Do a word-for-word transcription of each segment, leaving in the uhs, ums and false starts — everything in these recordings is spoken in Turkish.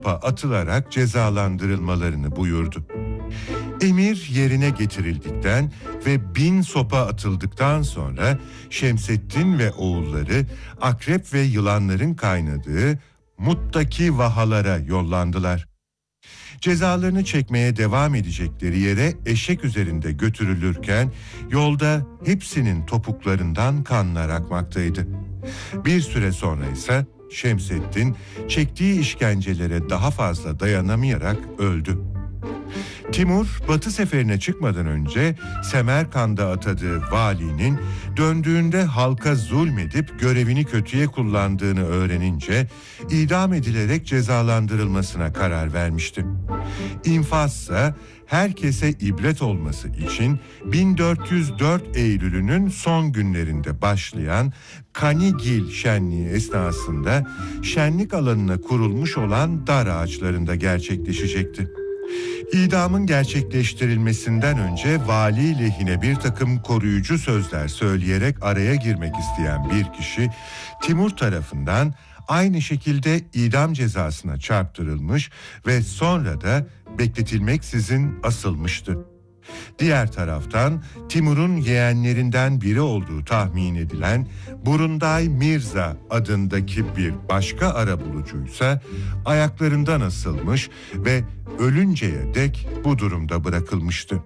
atılarak cezalandırılmalarını buyurdu. Emir yerine getirildikten ve bin sopa atıldıktan sonra Şemseddin ve oğulları akrep ve yılanların kaynadığı Mut'taki vahalara yollandılar. Cezalarını çekmeye devam edecekleri yere eşek üzerinde götürülürken yolda hepsinin topuklarından kanlar akmaktaydı. Bir süre sonra ise Şemseddin çektiği işkencelere daha fazla dayanamayarak öldü. Timur, Batı seferine çıkmadan önce Semerkand'a atadığı valinin döndüğünde halka zulmedip görevini kötüye kullandığını öğrenince idam edilerek cezalandırılmasına karar vermişti. İnfazsa herkese ibret olması için bin dört yüz dört Eylül'ünün son günlerinde başlayan Kanigil şenliği esnasında şenlik alanına kurulmuş olan dar ağaçlarında gerçekleşecekti. İdamın gerçekleştirilmesinden önce vali lehine bir takım koruyucu sözler söyleyerek araya girmek isteyen bir kişi Timur tarafından aynı şekilde idam cezasına çarptırılmış ve sonra da bekletilmeksizin asılmıştı. Diğer taraftan Timur'un yeğenlerinden biri olduğu tahmin edilen Burunday Mirza adındaki bir başka arabulucuysa ayaklarından asılmış ve ölünceye dek bu durumda bırakılmıştı.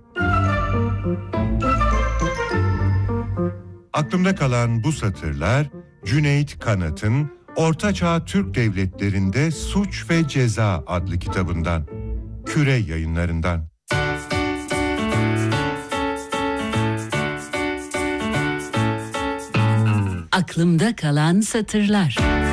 Aklımda kalan bu satırlar Cüneyt Kanat'ın Ortaçağ Türk Devletlerinde Suç ve Ceza adlı kitabından, Küre Yayınlarından. Aklımda kalan satırlar.